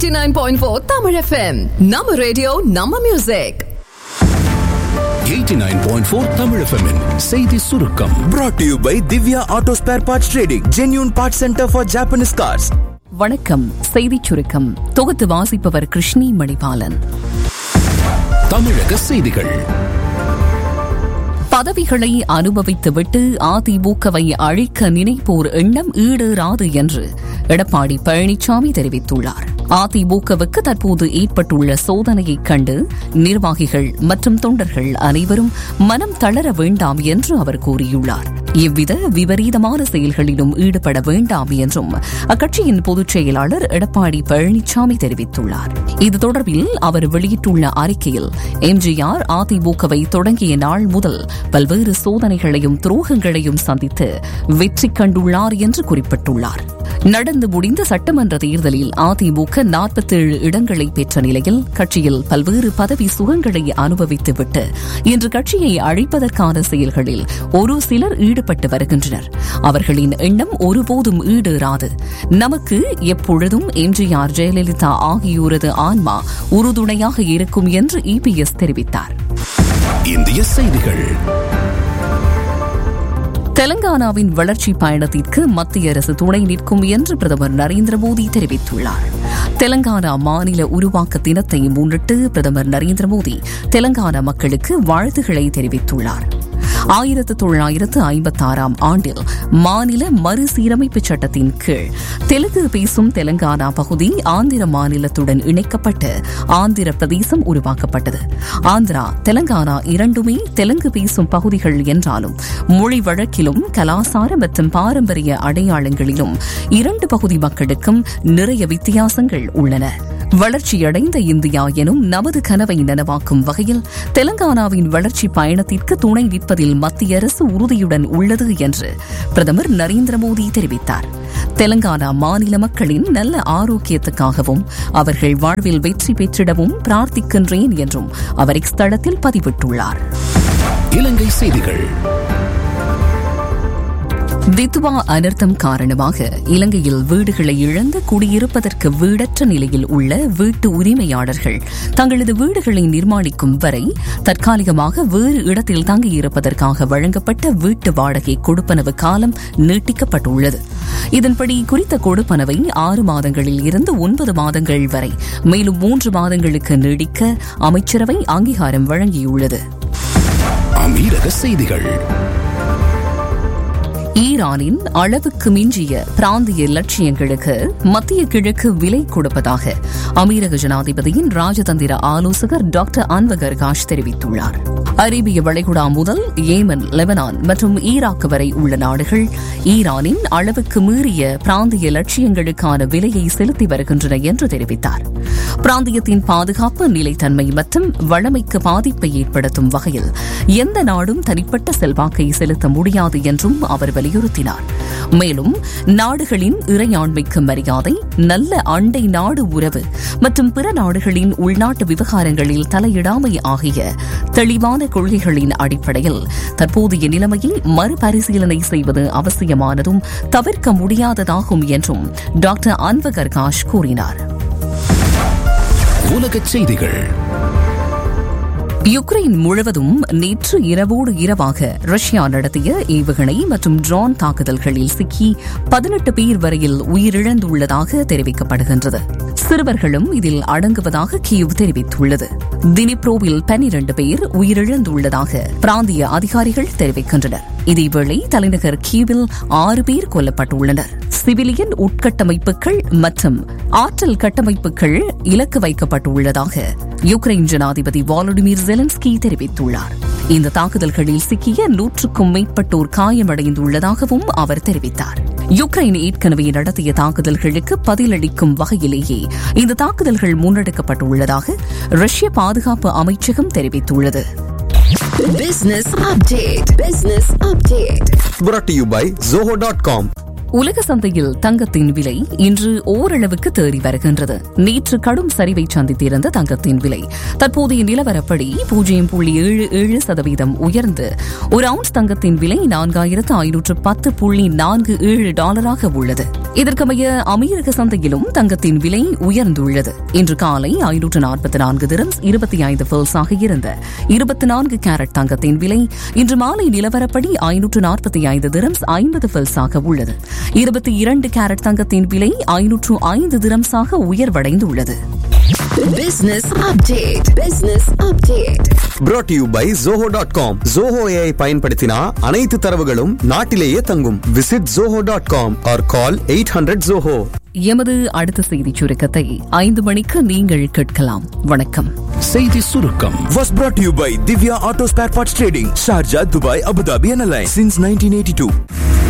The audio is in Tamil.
89.4 Tamil FM. Nama radio, Nama music. 89.4 Tamil FM -in செய்தி சுருக்கம். Brought to you by Divya Auto Spare Parts Trading, genuine parts center for Japanese cars. வணக்கம். செய்தி சுருக்கம் தொகுத்து வாசிப்பவர் கிருஷ்ணி மணிபாலன். தமிழக செய்திகள். பதவிகளை அனுபவித்துவிட்டு அதிமுகவை அழிக்க நினைப்போர் எண்ணம் ஈடேறாது என்று எடப்பாடி பழனிசாமி தெரிவித்துள்ளார். அதிமுகவுக்கு தற்போது ஏற்பட்டுள்ள சோதனையைக் கண்டு நிர்வாகிகள் மற்றும் தொண்டர்கள் அனைவரும் மனம் தளர வேண்டாம் என்று அவர் கூறியுள்ளார். எவ்வித விபரீதமான செயல்களிலும் ஈடுபட வேண்டாம் என்றும் அக்கட்சியின் பொதுச் செயலாளர் எடப்பாடி பழனிசாமி தெரிவித்துள்ளார். இது தொடர்பில் அவர் வெளியிட்டுள்ள அறிக்கையில் எம்ஜிஆர் அதிமுகவை தொடங்கிய நாள் முதல் பல்வேறு சோதனைகளையும் துரோகங்களையும் சந்தித்து வெற்றி கண்டுள்ளார் என்று குறிப்பிட்டுள்ளார். நடந்து முடிந்த சட்டமன்ற தேர்தலில் அதிமுக 47 இடங்களை பெற்ற நிலையில் கட்சியில் பல்வேறு பதவி சுகங்களை அனுபவித்துவிட்டு இன்று கட்சியை அழிப்பதற்கான செயல்களில் ஒரு சிலர் ஈடுபட்டு வருகின்றனர். அவர்களின் எண்ணம் ஒருபோதும் ஈடேறாது. நமக்கு எப்பொழுதும் எம்ஜிஆர், ஜெயலலிதா ஆகியோரது ஆன்மா உறுதுணையாக இருக்கும் என்று EPS தெரிவித்தார். இந்திய செய்திகள். தெலங்கானாவின் வளர்ச்சி பயணத்திற்கு மத்திய அரசு துணை நிற்கும் என்று பிரதமர் நரேந்திர மோடி தெரிவித்துள்ளார். தெலங்கானா மாநில உருவாக்க தினத்தை முன்னிட்டு பிரதமர் நரேந்திர மோடி தெலங்கானா மக்களுக்கு வாழ்த்துக்களை தெரிவித்துள்ளார். 1956ஆம் ஆண்டில் மாநில மறுசீரமைப்பு சட்டத்தின் கீழ் தெலுங்கு பேசும் தெலங்கானா பகுதி ஆந்திர மாநிலத்துடன் இணைக்கப்பட்டு ஆந்திர பிரதேசம் உருவாக்கப்பட்டது. ஆந்திரா, தெலங்கானா இரண்டுமே தெலுங்கு பேசும் பகுதிகள் என்றாலும் மொழி வழக்கிலும் கலாசார மற்றும் பாரம்பரிய அடையாளங்களிலும் இரண்டு பகுதி மக்களுக்கும் நிறைய வித்தியாசங்கள் உள்ளன. வளர்ச்சியடைந்த இந்தியா எனும் நமது கனவை நனவாக்கும் வகையில் தெலங்கானாவின் வளர்ச்சி பயணத்திற்கு துணை நிற்பதில் மத்திய அரசு உறுதியுடன் உள்ளது என்று பிரதமர் நரேந்திர மோடி தெரிவித்தார். தெலங்கானா மாநில மக்களின் நல்ல ஆரோக்கியத்துக்காகவும் அவர்கள் வாழ்வில் வெற்றி பெற்றிடவும் பிரார்த்திக்கின்றேன் என்றும் அவர் எக்ஸ் தளத்தில் பதிவிட்டுள்ளார். இலங்கை செய்திகள். தித்வா அனர்த்தம் காரணமாக இலங்கையில் வீடுகளை இழந்து குடியிருப்பதற்கு வீடற்ற நிலையில் உள்ள வீட்டு உரிமையாளர்கள் தங்களது வீடுகளை நிர்மாணிக்கும் வரை தற்காலிகமாக வேறு இடத்தில் தங்கியிருப்பதற்காக வழங்கப்பட்ட வீட்டு வாடகை கொடுப்பனவு காலம் நீட்டிக்கப்பட்டுள்ளது. இதன்படி குறித்த கொடுப்பனவை 6 மாதங்களில் இருந்து 9 மாதங்கள் வரை மேலும் 3 மாதங்களுக்கு நீடிக்க அமைச்சரவை அங்கீகாரம் வழங்கியுள்ளது. அமீரக செய்திகள். ஈரானின் அளவுக்கு மிஞ்சிய பிராந்திய லட்சியங்களுக்கு மத்திய கிழக்கு விலை கொடுப்பதாக அமீரக ஜனாதிபதியின் ராஜதந்திர ஆலோசகர் டாக்டர் அன்வர் கர்காஷ் தெரிவித்துள்ளார். அரேபிய வளைகுடா முதல் ஏமன், லெபனான் மற்றும் ஈராக் வரை உள்ள நாடுகள் ஈரானின் அளவுக்கு மீறிய பிராந்திய லட்சியங்களுக்கான விலையை செலுத்தி வருகின்றன என்று தெரிவித்தார். பிராந்தியத்தின் பாதுகாப்பு, நிலைத்தன்மை மற்றும் வளமைக்கு பாதிப்பை ஏற்படுத்தும் வகையில் எந்த நாடும் தனிப்பட்ட செல்வாக்கை செலுத்த முடியாது என்றும் அவர் வலியுறுத்தினார். மேலும் நாடுகளின் இறையாண்மைக்கு மரியாதை, நல்ல அண்டை நாடு உறவு மற்றும் பிற நாடுகளின் உள்நாட்டு விவகாரங்களில் தலையிடாமை ஆகிய தெளிவான கொள்கைகளின் அடிப்படையில் தற்போதைய நிலைமையை மறுபரிசீலனை செய்வது அவசியமானதும் தவிர்க்க முடியாததாகும் என்றும் டாக்டர் அன்வர் கர்காஷ் கூறினார். உலகச் செய்திகள். யுக்ரைன் முழுவதும் நேற்று இரவோடு இரவாக ரஷ்யா நடத்திய ஏவுகணை மற்றும் ட்ரோன் தாக்குதல்களில் சிக்கி 18 பேர் வரையில் உயிரிழந்துள்ளதாக தெரிவிக்கப்படுகின்றது. சிறுவர்களும் இதில் அடங்குவதாக கீவ் தெரிவித்துள்ளது. தினிப்ரோவில் 12 பேர் உயிரிழந்துள்ளதாக பிராந்திய அதிகாரிகள் தெரிவிக்கின்றனர். இதேவேளை தலைநகர் கீவில் 6 பேர் கொல்லப்பட்டுள்ளனர். சிவிலியன் உட்கட்டமைப்புகள் மற்றும் ஆற்றல் கட்டமைப்புகள் இலக்கு வைக்கப்பட்டுள்ளதாக யுக்ரைன் ஜனாதிபதி வாலடிமிர் ஜெலன்ஸ்கி தெரிவித்துள்ளார். இந்த தாக்குதல்களில் சிக்கிய 100க்கும் மேற்பட்டோர் காயமடைந்துள்ளதாகவும் அவர் தெரிவித்தார். யுக்ரைன் ஏற்கனவே நடத்திய தாக்குதல்களுக்கு பதிலளிக்கும் வகையிலேயே இந்த தாக்குதல்கள் முன்னெடுக்கப்பட்டுள்ளதாக ரஷ்ய பாதுகாப்பு அமைச்சகம் தெரிவித்துள்ளது. Business update. Business update. Brought to you by Zoho.com. உலக சந்தையில் தங்கத்தின் விலை இன்று ஓரளவுக்கு தேறி வருகின்றது. நேற்று கடும் சரிவை சந்தித்திருந்த தங்கத்தின் விலை தற்போதைய நிலவரப்படி 0.77% உயர்ந்து ஒரு அவுன்ஸ் தங்கத்தின் விலை 4510.47 உள்ளது. இதற்கமைய அமெரிக்க சந்தையிலும் தங்கத்தின் விலை உயர்ந்துள்ளது. இன்று காலை 544 திரம்ஸ் 25 பெர்ஸாக இருந்த 24 கேரட் தங்கத்தின் விலை இன்று மாலை நிலவரப்படி 545 திரம்ஸ் 50 பெர்ஸாக உள்ளது. 22 கேரட் தங்கத்தின் விலை 505 திரம்ஸாக உயர்வடைந்துள்ளது. Business update. Business update. brought to you by zoho.com. Zoho AI பயன்படுத்தினா அனைத்து தரவுகளும் நாட்டிலேயே தங்கும். Visit zoho.com or call 800 Zoho. எமது அடுத்த செய்தி சுருக்கத்தை 5 மணிக்கு நீங்கள் கேட்கலாம். வணக்கம். செய்தி சுருக்கம் Was brought to you by Divya Auto Spare Parts Trading, Sharjah, Dubai, Abu Dhabi and Alliance since 1982.